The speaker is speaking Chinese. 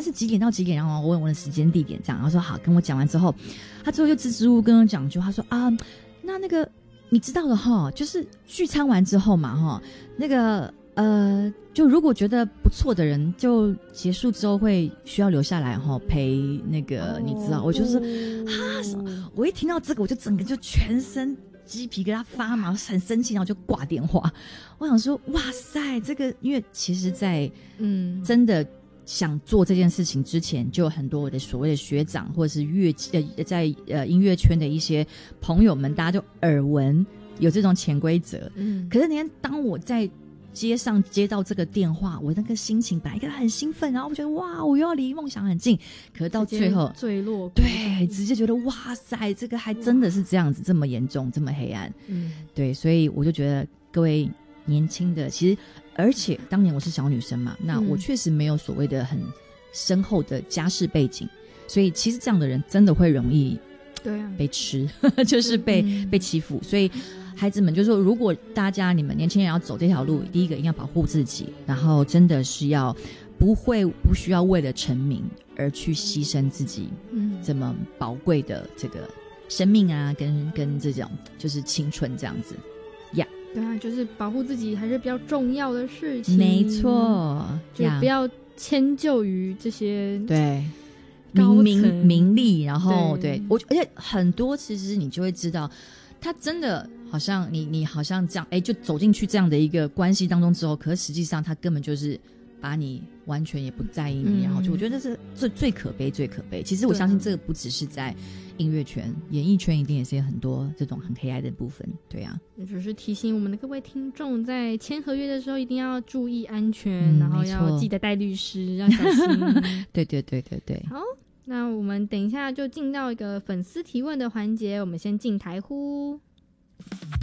是几点到几点，然后我问我的时间地点这样，然后说好，跟我讲完之后，他最后就支支吾吾跟我讲一句，他说啊，那个你知道的哈，就是聚餐完之后嘛哈，那个就如果觉得不错的人，就结束之后会需要留下来哈陪那个，你知道，我就是我一听到这个，我就整个就全身鸡皮疙瘩发麻，很生气，然后就挂电话。我想说，哇塞，这个因为其实在真的想做这件事情之前，就有很多我的所谓的学长或者是在音乐圈的一些朋友们，大家就耳闻有这种潜规则。可是你看，当我在街上接到这个电话，我那个心情本来一个很兴奋，然后我觉得哇，我又要离梦想很近，可是到最后坠落， 对，直接觉得哇塞，这个还真的是这样子，这么严重，这么黑暗。对，所以我就觉得各位年轻的，其实而且当年我是小女生嘛，那我确实没有所谓的很深厚的家世背景，所以其实这样的人真的会容易被吃，就是被欺负，所以孩子们就说，如果大家你们年轻人要走这条路，第一个一定要保护自己，然后真的是要不需要为了成名而去牺牲自己这么宝贵的这个生命啊，跟这种就是青春这样子呀。 对啊，就是保护自己还是比较重要的事情。 没错， 就不要迁就于这些对名利，然后对我，而且很多其实你就会知道，他真的好像你好像这样，就走进去这样的一个关系当中之后，可是实际上他根本就是把你完全也不在意你，然后就我觉得这是最可悲最可悲。其实我相信这个不只是在音乐圈，演艺圈一定也是有很多这种很黑暗的部分。对啊， 也就是提醒我们的各位听众，在签合约的时候一定要注意安全，然后要记得带律师，要小心。 对对对对对。 好，那我们等一下就进到一个粉丝提问的环节，我们先进台呼。